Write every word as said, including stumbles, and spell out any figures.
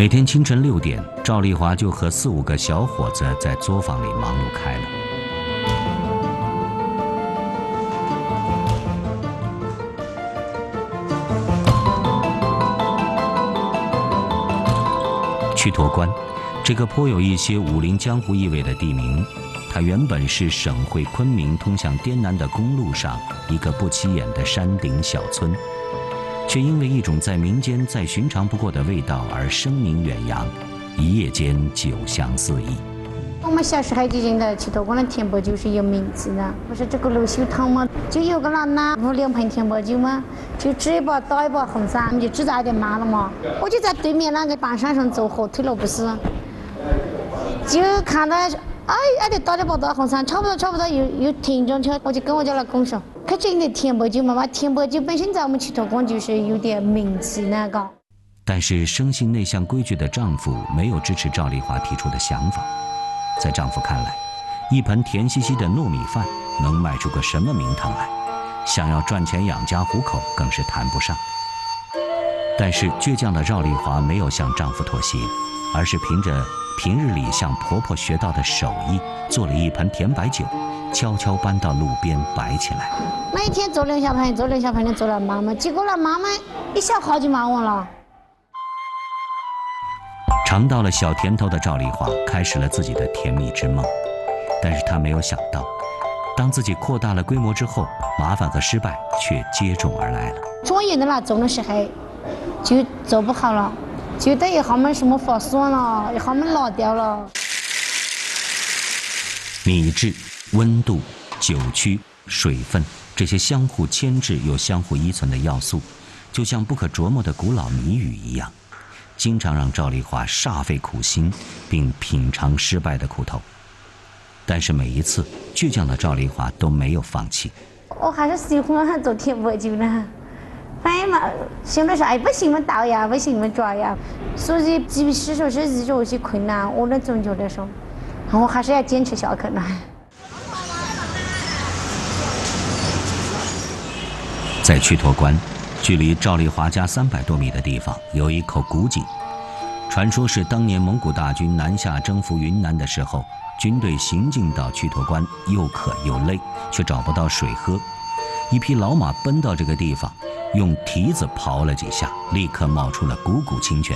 每天清晨六点，赵丽华就和四五个小伙子在作坊里忙碌开了。曲陀关，这个颇有一些武林江湖意味的地名，它原本是省会昆明通向滇南的公路上一个不起眼的山顶小村，却因为一种在民间再寻常不过的味道而声名远扬，一夜间酒香四溢。 我们小时候就认得曲陀关的甜白酒是有名字的，不是这个卤修汤嘛，就有个老奶五两盆甜白酒嘛，就支一把倒一把红伞，我们就制造一点卖了嘛。我就在对面那个板山上做火腿了，不是，就看到哎哎得倒一把倒红伞，差不多差不多又又停上去，我就跟我家老公说，可真的甜白酒嘛嘛，甜白酒本身在我们曲陀关就是有点名气那个。 但是生性内向规矩的丈夫没有支持赵丽华提出的想法。在丈夫看来，一盆甜兮兮的糯米饭能卖出个什么名堂来？想要赚钱养家糊口更是谈不上。但是倔强的赵丽华没有向丈夫妥协，而是凭着平日里向婆婆学到的手艺，做了一盆甜白酒，悄悄搬到路边摆起来。 每天做两小盆，做两小盆的做了妈妈，结果了妈妈一小号就卖完了。 尝到了小甜头的赵丽华开始了自己的甜蜜之梦，但是她没有想到，当自己扩大了规模之后，麻烦和失败却接踵而来了。 专业的那做的时候就做不好了，觉得一下们什么发酸了，一下们老掉了。 米质、温度、酒曲、水分，这些相互牵制又相互依存的要素，就像不可琢磨的古老谜语一样，经常让赵丽华煞费苦心，并品尝失败的苦头。但是每一次，倔强的赵丽华都没有放弃。 我还是喜欢做甜白酒呢，反正嘛，想着说哎不行嘛倒呀，不行嘛抓呀，所以即使说是遇着一些困难，我能总觉得说，我还是要坚持下去呢。 在曲陀关，距离赵丽华家三百多米的地方有一口古井，传说是当年蒙古大军南下征服云南的时候，军队行进到曲陀关，又渴又累，却找不到水喝。一匹老马奔到这个地方，用蹄子刨了几下，立刻冒出了汩汩清泉。